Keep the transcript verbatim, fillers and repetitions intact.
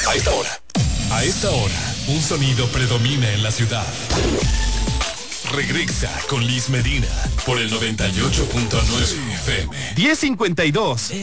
A esta hora. A esta hora, un sonido predomina en la ciudad. Regresa con Liz Medina por el noventa y ocho punto nueve F M. diez cincuenta y dos.